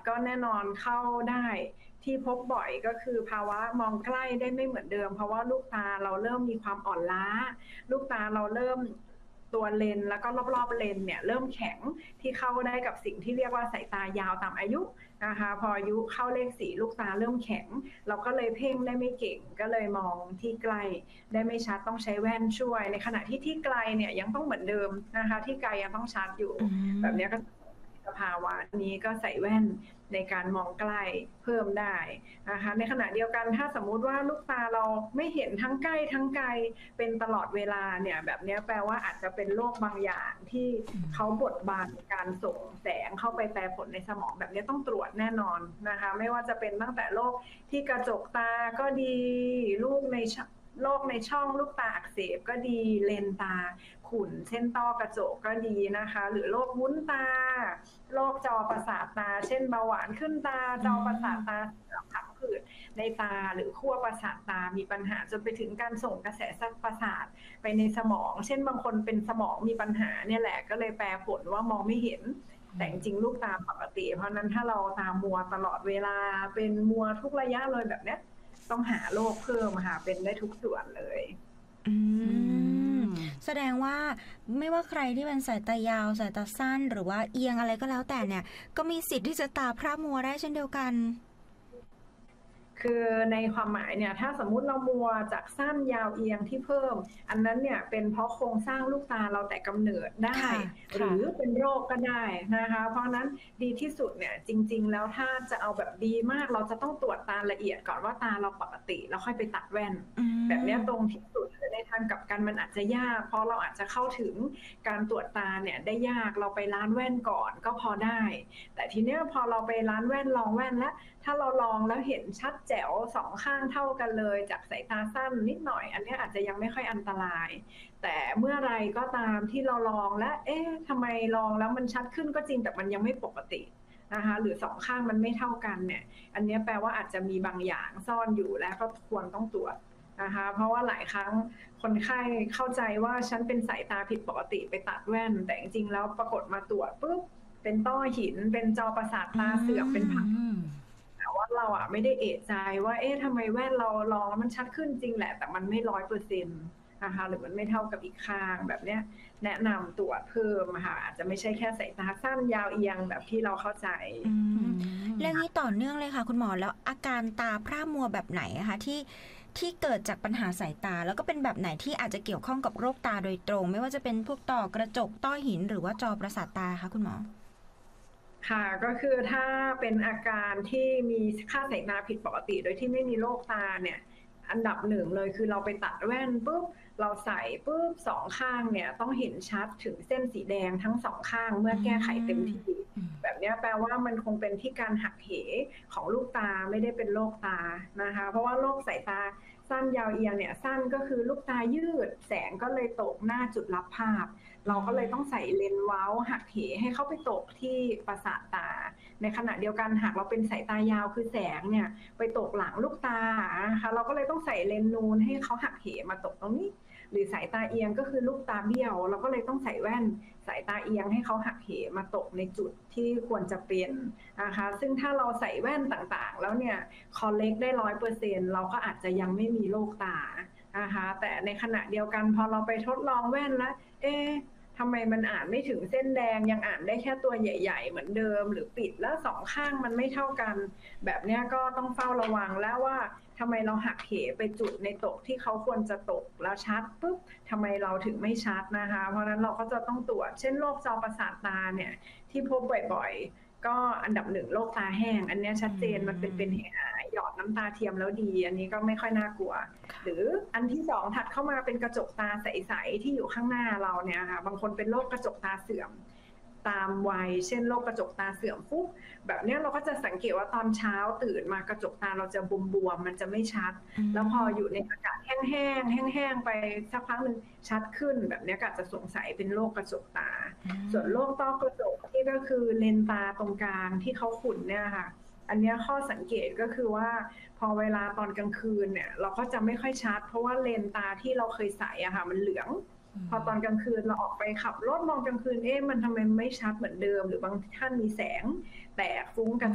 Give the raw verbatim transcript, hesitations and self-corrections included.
ก็แน่นอนเข้าได้ที่พบบ่อยก็คือภาวะมองใกล้ได้ไม่เหมือนเดิมเพราะว่าลูกตาเราเริ่มมีความอ่อนล้าลูกตาเราเริ่มตัวเลนแล้วก็รอบๆเลนเนี่ยเริ่มแข็งที่เข้าได้กับสิ่งที่เรียกว่าสายตายาวตามอายุนะคะพออายุเข้าเลขสี่ลูกตาเริ่มแข็งเราก็เลยเพ่งได้ไม่เก่งก็เลยมองที่ไกลได้ไม่ชัดต้องใช้แว่นช่วยในขณะที่ที่ไกลเนี่ยยังต้องเหมือนเดิมนะคะที่ไกลยังต้องชัดอยู่แบบนี้ก็สภาวะนี้ก็ใส่แว่นในการมองใกล้เพิ่มได้นะคะในขณะเดียวกันถ้าสมมุติว่าลูกตาเราไม่เห็นทั้งใกล้ทั้งไกลเป็นตลอดเวลาเนี่ยแบบนี้แปลว่าอาจจะเป็นโรคบางอย่างที่เขาบดบังการส่งแสงเข้าไปแปรผลในสมองแบบนี้ต้องตรวจแน่นอนนะคะไม่ว่าจะเป็นตั้งแต่โรคที่กระจกตาก็ดีลูกในโรคในช่องลูกตาอักเสบก็ดีเลนตาขุ่นเช่นต้อกระจกก็ดีนะคะหรือโรควุ้นตาโรคจอประสาทตาเช่นเบาหวานขึ้นตาจอประสาทตาผังผืดในตาหรือขั้วประสาทตามีปัญหาจนไปถึงการส่งกระแสประสาทไปในสมองเช่นบางคนเป็นสมองมีปัญหาเนี่ยแหละก็เลยแปลผลว่ามองไม่เห็นแต่จริงๆลูกตาปกติเพราะนั้นถ้าเราตามัวตลอดเวลาเป็นมัวทุกระยะเลยแบบเนี้ยต้องหาโรคเพิ่มค่ะเป็นได้ทุกส่วนเลยอืมแสดงว่าไม่ว่าใครที่เป็นสายตายาวสายตาสั้นหรือว่าเอียงอะไรก็แล้วแต่เนี่ยก็มีสิทธิ์ที่จะตาพร่ามัวได้เช่นเดียวกันคือในความหมายเนี่ยถ้าสมมุติเรามัวจากสั้นยาวเอียงที่เพิ่มอันนั้นเนี่ยเป็นเพราะโครงสร้างลูกตาเราแต่กำเนิดได้หรือเป็นโรคก็ได้นะคะเพราะนั้นดีที่สุดเนี่ยจริงๆแล้วถ้าจะเอาแบบดีมากเราจะต้องตรวจตาละเอียดก่อนว่าตาเราปกติแล้วค่อยไปตัดแว่นแบบนี้ตรงที่สุดในทางกลับกันมันอาจจะยากเพราะเราอาจจะเข้าถึงการตรวจตาเนี่ยได้ยากเราไปร้านแว่นก่อนก็พอได้แต่ทีเนี้ยพอเราไปร้านแว่นลองแว่นแล้วถ้าเราลองแล้วเห็นชัดแจ๋วสองข้างเท่ากันเลยจากสายตาสั้นนิดหน่อยอันนี้อาจจะยังไม่ค่อยอันตรายแต่เมื่อไรก็ตามที่เราลองแล้วเอ๊ะทำไมลองแล้วมันชัดขึ้นก็จริงแต่มันยังไม่ปกตินะคะหรือสองข้างมันไม่เท่ากันเนี่ยอันนี้แปลว่าอาจจะมีบางอย่างซ่อนอยู่และก็ควรต้องตรวจนะคะเพราะว่าหลายครั้งคนไข้เข้าใจว่าฉันเป็นสายตาผิดปกติไปตัดแว่นแต่จริงๆแล้วปรากฏมาตรวจปุ๊บเป็นต้อหินเป็นจอประสาทตาเสื่อมเป็นผังแต่ว่าเราอ่ะไม่ได้เอะใจว่าเอ๊ะทำไมแว่นเราลองแล้วมันชัดขึ้นจริงแหละแต่มันไม่ร้อยเปอร์เซ็นต์นะคะหรือมันไม่เท่ากับอีกข้างแบบเนี้ยแนะนำตรวจเพิ่มค่ะอาจจะไม่ใช่แค่สายตาสั้นยาวเอียงแบบที่เราเข้าใจเรื่องนี้ต่อเนื่องเลยค่ะคุณหมอแล้วอาการตาพร่ามัวแบบไหนนะคะที่ที่เกิดจากปัญหาสายตาแล้วก็เป็นแบบไหนที่อาจจะเกี่ยวข้องกับโรคตาโดยตรงไม่ว่าจะเป็นพวกต่อกระจกต้อหินหรือว่าจอประสาทตาคะคุณหมอค่ะก็คือถ้าเป็นอาการที่มีค่าสายตาผิดปกติโดยที่ไม่มีโรคตาเนี่ยอันดับหนึ่งเลยคือเราไปตัดแว่นปุ๊บเราใส่ปุ๊บสองข้างเนี่ยต้องเห็นชัดถึงเส้นสีแดงทั้งสองข้างเมื่อแก้ไขเต็มที่แบบนี้แปลว่ามันคงเป็นที่การหักเหของลูกตาไม่ได้เป็นโรคตานะคะเพราะว่าโรคสายตาสั้นยาวเอียงเนี่ยสั้นก็คือลูกตายืดแสงก็เลยตกหน้าจุดรับภาพเราก็เลยต้องใส่เลนส์เว้าหักเหให้เข้าไปตกที่ประสาทตาในขณะเดียวกันหากเราเป็นสายตายาวคือแสงเนี่ยไปตกหลังลูกตานะคะเราก็เลยต้องใส่เลนส์นูนให้เขาหักเหมาตกตรงนี้หรือสายตาเอียงก็คือลูกตาเบี้ยวเราก็เลยต้องใส่แว่นสายตาเอียงให้เขาหักเหมาตกในจุดที่ควรจะเป็นนะคะซึ่งถ้าเราใส่แว่นต่างๆแล้วเนี่ยคอลเลกได้ร้อยเปอร์เซ็นต์เราก็อาจจะยังไม่มีโรคตานะคะแต่ในขณะเดียวกันพอเราไปทดลองแว่นแล้วเอ๊ะทำไมมันอ่านไม่ถึงเส้นแดงยังอ่านได้แค่ตัวใหญ่ๆเหมือนเดิมหรือปิดแล้วสองข้างมันไม่เท่ากันแบบนี้ก็ต้องเฝ้าระวังแล้วว่าทำไมเราหักเหไปจุดในตกที่เขาควรจะตกแล้วชัดปุ๊บทำไมเราถึงไม่ชัดนะคะเพราะนั้นเราก็จะต้องตรวจเช่นโรคจอประสาทตาเนี่ยที่พบบ่อยๆก็อันดับหนึ่งโรคตาแห้งอันนี้ชัดเจนมันเป็นเป็นหายหยอดน้ำตาเทียมแล้วดีอันนี้ก็ไม่ค่อยน่ากลัวหรืออันที่สองถัดเข้ามาเป็นกระจกตาใสๆที่อยู่ข้างหน้าเราเนี่ยค่ะบางคนเป็นโรคกระจกตาเสื่อมตามวัยเช่นโรคกระจกตาเสื่อมฟุบแบบนี้เราก็จะสังเกตว่าตอนเช้าตื่นมากระจกตาเราจะบวมๆมันจะไม่ชัดแล้วพออยู่ในอากาศแห้งๆแห้งๆไปสักพักนึงชัดขึ้นแบบนี้ก็จะสงสัยเป็นโรคกระจกตาส่วนโรคต้อกระจกที่ก็คือเลนตาตรงกลางที่เขาขุ่นเนี่ยค่ะอันนี้ข้อสังเกตก็คือว่าพอเวลาตอนกลางคืนเนี่ยเราก็จะไม่ค่อยชัดเพราะว่าเลนตาที่เราเคยใส่อะค่ะมันเหลืองพอตอนกลางคืนเราออกไปขับรถมองกลางคืนเอ๊ะมันทำไมไม่ชัดเหมือนเดิมหรือบางท่านมีแสงแตกฟุ้งกัน